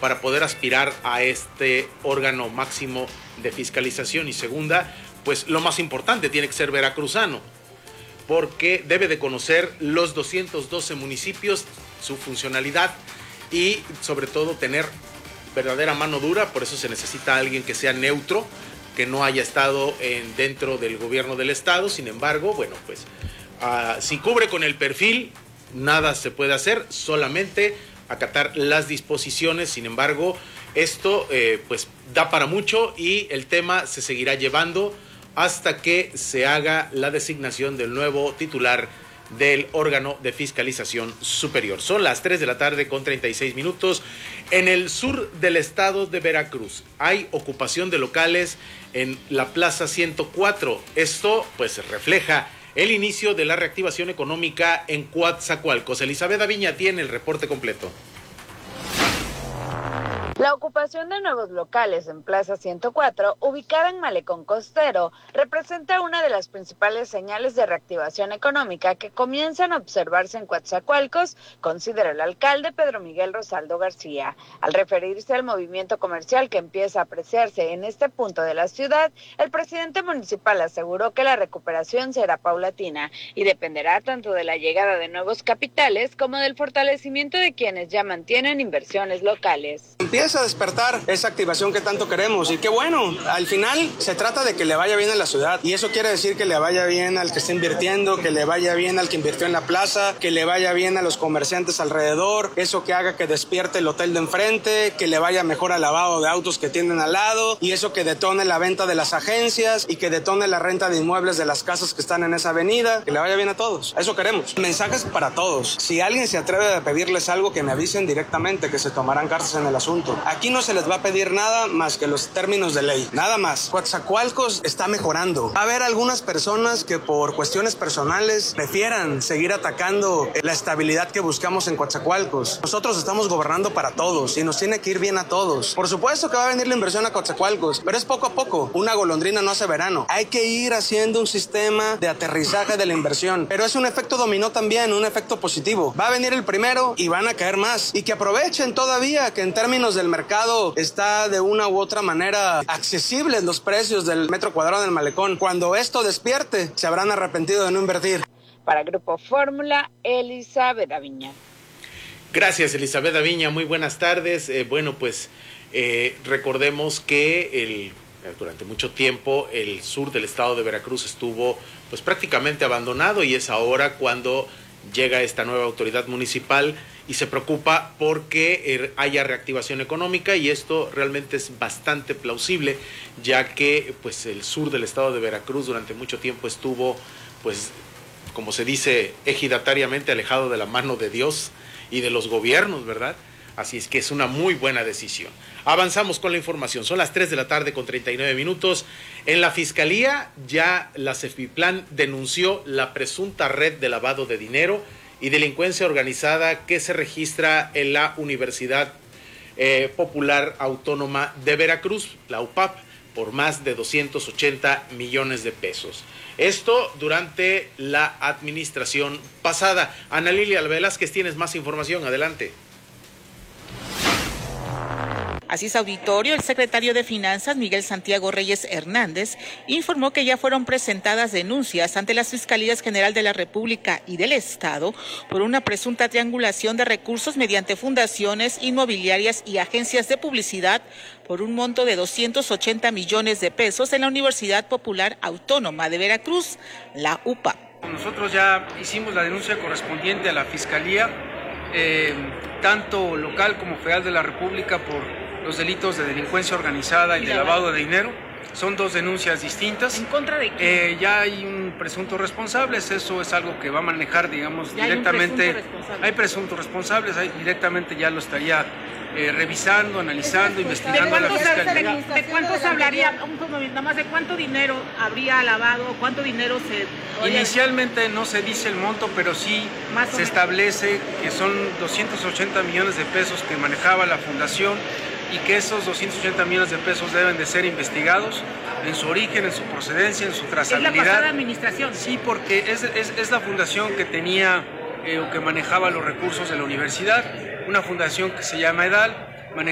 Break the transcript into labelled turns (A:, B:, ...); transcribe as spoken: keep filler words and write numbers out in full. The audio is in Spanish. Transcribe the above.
A: para poder aspirar a este órgano máximo de fiscalización. Y segunda, pues lo más importante, tiene que ser veracruzano, porque debe de conocer los doscientos doce municipios, su funcionalidad y sobre todo tener verdadera mano dura. Por eso se necesita alguien que sea neutro, que no haya estado en, dentro del gobierno del estado. Sin embargo, bueno, pues uh, si cubre con el perfil, nada se puede hacer, solamente acatar las disposiciones. Sin embargo, esto eh, pues da para mucho y el tema se seguirá llevando hasta que se haga la designación del nuevo titular del órgano de fiscalización superior. Son las tres de la tarde con treinta y seis minutos. En el sur del estado de Veracruz hay ocupación de locales en la Plaza ciento cuatro. Esto pues refleja el inicio de la reactivación económica en Coatzacoalcos. Elizabeth Aviña tiene el reporte completo.
B: La ocupación de nuevos locales en Plaza ciento cuatro, ubicada en Malecón Costero, representa una de las principales señales de reactivación económica que comienzan a observarse en Coatzacoalcos, considera el alcalde Pedro Miguel Rosaldo García. Al referirse al movimiento comercial que empieza a apreciarse en este punto de la ciudad, el presidente municipal aseguró que la recuperación será paulatina y dependerá tanto de la llegada de nuevos capitales como del fortalecimiento de quienes ya mantienen inversiones locales.
C: Empieza a despertar esa activación que tanto queremos y qué bueno, al final se trata de que le vaya bien a la ciudad y eso quiere decir que le vaya bien al que está invirtiendo, que le vaya bien al que invirtió en la plaza, que le vaya bien a los comerciantes alrededor, eso que haga que despierte el hotel de enfrente, que le vaya mejor al lavado de autos que tienen al lado y eso que detone la venta de las agencias y que detone la renta de inmuebles de las casas que están en esa avenida, que le vaya bien a todos, eso queremos. Mensajes para todos, si alguien se atreve a pedirles algo que me avisen directamente que se tomarán cartas en el asunto. Aquí no se les va a pedir nada más que los términos de ley, nada más. Coatzacoalcos está mejorando. Va a haber algunas personas que por cuestiones personales prefieran seguir atacando la estabilidad que buscamos en Coatzacoalcos. Nosotros estamos gobernando para todos y nos tiene que ir bien a todos. Por supuesto que va a venir la inversión a Coatzacoalcos, pero es poco a poco. Una golondrina no hace verano. Hay que ir haciendo un sistema de aterrizaje de la inversión, pero es un efecto dominó también, un efecto positivo. Va a venir el primero y van a caer más y que aprovechen todavía que en términos del mercado está de una u otra manera accesibles los precios del metro cuadrado del Malecón. Cuando esto despierte, se habrán arrepentido de no invertir.
B: Para Grupo Fórmula, Elizabeth Aviña.
A: Gracias, Elizabeth Aviña. Muy buenas tardes. Eh, bueno, pues eh, recordemos que el, durante mucho tiempo el sur del estado de Veracruz estuvo pues prácticamente abandonado y es ahora cuando llega esta nueva autoridad municipal y se preocupa porque haya reactivación económica y esto realmente es bastante plausible, ya que pues el sur del estado de Veracruz durante mucho tiempo estuvo, pues como se dice ejidatariamente, alejado de la mano de Dios y de los gobiernos, ¿verdad? Así es que es una muy buena decisión. Avanzamos con la información. Son las tres de la tarde con treinta y nueve minutos. En la Fiscalía ya la Cefiplan denunció la presunta red de lavado de dinero y delincuencia organizada que se registra en la Universidad eh, Popular Autónoma de Veracruz, la U P A P, por más de doscientos ochenta millones de pesos. Esto durante la administración pasada. Ana Lilia Velázquez, tienes más información, adelante.
D: Así es, auditorio, el secretario de Finanzas, Miguel Santiago Reyes Hernández, informó que ya fueron presentadas denuncias ante las Fiscalías General de la República y del Estado por una presunta triangulación de recursos mediante fundaciones inmobiliarias y agencias de publicidad por un monto de doscientos ochenta millones de pesos en la Universidad Popular Autónoma de Veracruz, la U P A P.
E: Nosotros ya hicimos la denuncia correspondiente a la Fiscalía, eh, tanto local como federal de la República, por los delitos de delincuencia organizada y de lavado de dinero. Son dos denuncias distintas.
D: ¿En contra de quién?
E: Eh, ya hay un presunto responsable, eso es algo que va a manejar, digamos,
D: ¿Ya
E: directamente.
D: Hay, presunto responsable?
E: hay presuntos responsables, hay, directamente ya lo estaría eh, revisando, analizando, investigando la Fiscalía.
D: ¿De, ¿De cuánto se hablaría, nada más de cuánto dinero habría lavado, cuánto dinero se...?
E: Inicialmente no se dice el monto, pero sí se establece que son doscientos ochenta millones de pesos que manejaba la fundación y que esos doscientos ochenta millones de pesos deben de ser investigados en su origen, en su procedencia, en su trazabilidad.
D: ¿Es la pasada administración?
E: Sí, porque es, es, es la fundación que tenía eh, o que manejaba los recursos de la universidad, una fundación que se llama EDAL,